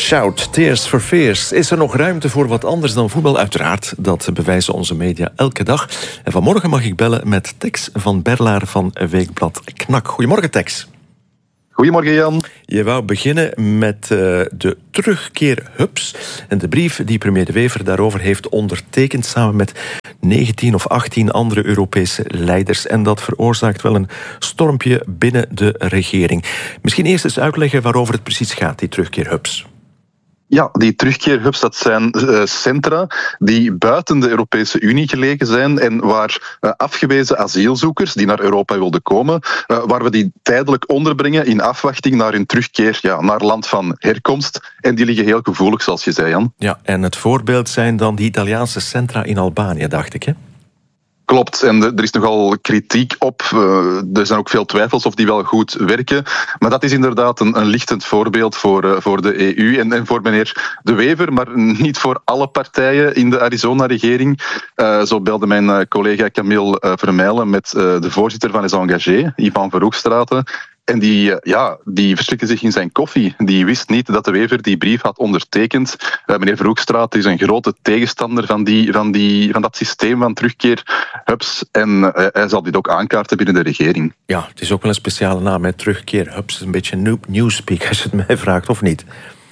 Shout, Tears for Fears. Is er nog ruimte voor wat anders dan voetbal? Uiteraard, dat bewijzen onze media elke dag. En vanmorgen mag ik bellen met Tex van Berlaar van Weekblad Knak. Goedemorgen, Tex. Goedemorgen, Jan. Je wou beginnen met de terugkeerhubs en de brief die premier De Wever daarover heeft ondertekend samen met 19 of 18 andere Europese leiders. En dat veroorzaakt wel een stormpje binnen de regering. Misschien eerst eens uitleggen waarover het precies gaat, die terugkeerhubs. Ja, die terugkeerhubs, dat zijn centra die buiten de Europese Unie gelegen zijn en waar afgewezen asielzoekers die naar Europa wilden komen, waar we die tijdelijk onderbrengen in afwachting naar hun terugkeer naar land van herkomst. En die liggen heel gevoelig, zoals je zei, Jan. Ja, en het voorbeeld zijn dan die Italiaanse centra in Albanië, dacht ik, hè? Klopt, en er is nogal kritiek op. Er zijn ook veel twijfels of die wel goed werken. Maar dat is inderdaad een lichtend voorbeeld voor de EU en voor meneer De Wever, maar niet voor alle partijen in de Arizona-regering. Zo belde mijn collega Camille Vermeilen met de voorzitter van Les Engagés, Ivan Verhoekstraten. En die verschrikte zich in zijn koffie. Die wist niet dat De Wever die brief had ondertekend. Meneer Verhoekstraat is een grote tegenstander van dat systeem van terugkeerhubs. En hij zal dit ook aankaarten binnen de regering. Ja, het is ook wel een speciale naam, hè? Terugkeerhubs. Een beetje newspeak, als je het mij vraagt, of niet?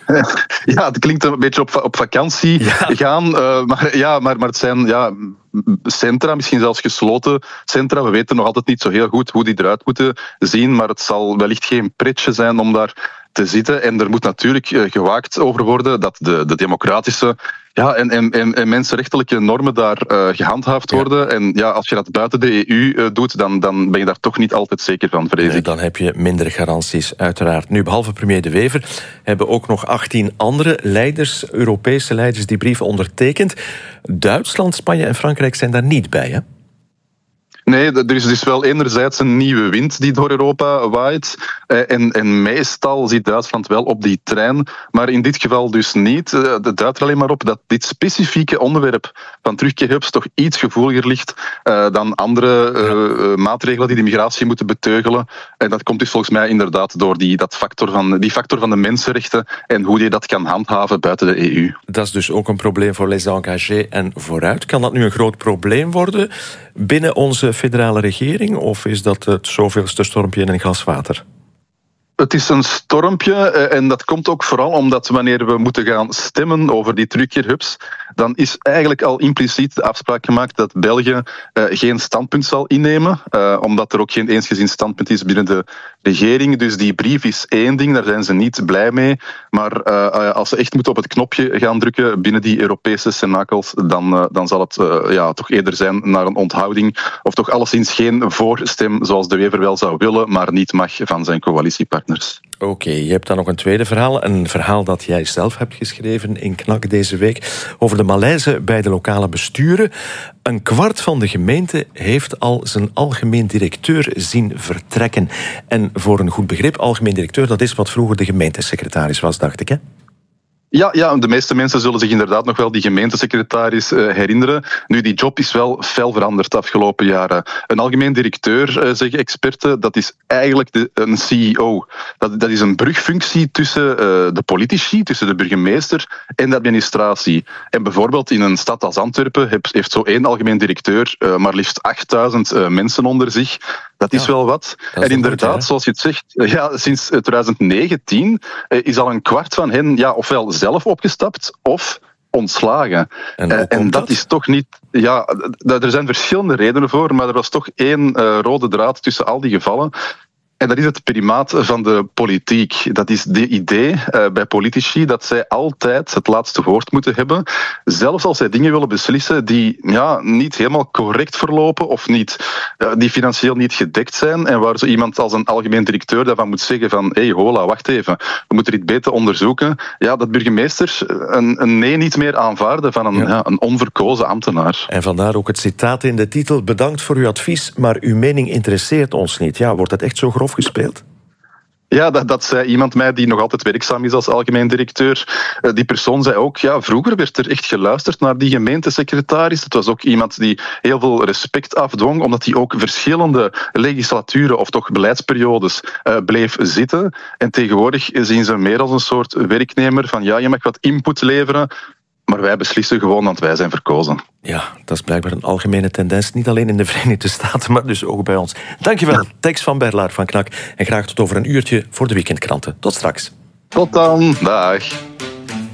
Ja, het klinkt een beetje op vakantie gaan. Maar het zijn centra, misschien zelfs gesloten centra. We weten nog altijd niet zo heel goed hoe die eruit moeten zien. Maar het zal wellicht geen pretje zijn om daar te zitten. En er moet natuurlijk gewaakt over worden dat de democratische en mensenrechtelijke normen daar gehandhaafd worden. En als je dat buiten de EU doet, dan ben je daar toch niet altijd zeker van, vrees ik. Dan heb je minder garanties, uiteraard. Nu, behalve premier De Wever hebben ook nog 18 andere leiders, Europese leiders, die brieven ondertekend. Duitsland, Spanje en Frankrijk zijn daar niet bij, hè? Nee, er is dus wel enerzijds een nieuwe wind die door Europa waait. En meestal zit Duitsland wel op die trein. Maar in dit geval dus niet. Het duidt er alleen maar op dat dit specifieke onderwerp van terugkeerhubs toch iets gevoeliger ligt dan andere maatregelen die de migratie moeten beteugelen. En dat komt dus volgens mij inderdaad door die factor van de mensenrechten en hoe je dat kan handhaven buiten de EU. Dat is dus ook een probleem voor Les Engagés en Vooruit. Kan dat nu een groot probleem worden binnen onze federale regering, of is dat het zoveelste stormpje in een glas water? Het is een stormpje en dat komt ook vooral omdat wanneer we moeten gaan stemmen over die terugkeerhubs, dan is eigenlijk al impliciet de afspraak gemaakt dat België geen standpunt zal innemen, omdat er ook geen eensgezind standpunt is binnen de regering. Dus die brief is één ding, daar zijn ze niet blij mee. Maar als ze echt moeten op het knopje gaan drukken binnen die Europese cenakels, dan zal het toch eerder zijn naar een onthouding, of toch alleszins geen voorstem zoals De Wever wel zou willen, maar niet mag van zijn coalitiepartners. Oké, je hebt dan nog een tweede verhaal. Een verhaal dat jij zelf hebt geschreven in Knak deze week over de malaise bij de lokale besturen. Een kwart van de gemeente heeft al zijn algemeen directeur zien vertrekken. En voor een goed begrip, algemeen directeur, dat is wat vroeger de gemeentesecretaris was, dacht ik, hè? Ja, de meeste mensen zullen zich inderdaad nog wel die gemeentesecretaris herinneren. Nu, die job is wel fel veranderd de afgelopen jaren. Een algemeen directeur, zeggen experten, dat is eigenlijk een CEO. Dat is een brugfunctie tussen de politici, tussen de burgemeester en de administratie. En bijvoorbeeld in een stad als Antwerpen heeft zo één algemeen directeur maar liefst 8000 mensen onder zich. Dat is wel wat. En inderdaad, zoals je het zegt, sinds 2019 is al een kwart van hen ofwel zelf opgestapt of ontslagen. En dat is toch niet... Ja, er zijn verschillende redenen voor, maar er was toch één rode draad tussen al die gevallen. En dat is het primaat van de politiek. Dat is de idee bij politici dat zij altijd het laatste woord moeten hebben. Zelfs als zij dingen willen beslissen die niet helemaal correct verlopen of die financieel niet gedekt zijn. En waar zo iemand als een algemeen directeur daarvan moet zeggen van hola, wacht even, we moeten dit beter onderzoeken. Ja, dat burgemeesters een nee niet meer aanvaarden van een onverkozen ambtenaar. En vandaar ook het citaat in de titel: bedankt voor uw advies, maar uw mening interesseert ons niet. Ja, wordt dat echt zo grof gespeeld? Ja, dat zei iemand mij die nog altijd werkzaam is als algemeen directeur. Die persoon zei ook, ja, vroeger werd er echt geluisterd naar die gemeentesecretaris. Het was ook iemand die heel veel respect afdwong, omdat hij ook verschillende legislaturen of toch beleidsperiodes bleef zitten. En tegenwoordig zien ze meer als een soort werknemer van, ja, je mag wat input leveren, maar wij beslissen gewoon, want wij zijn verkozen. Ja, dat is blijkbaar een algemene tendens. Niet alleen in de Verenigde Staten, maar dus ook bij ons. Dankjewel, Tex van Berlaar van KNAK. En graag tot over een uurtje voor de weekendkranten. Tot straks. Tot dan. Dag.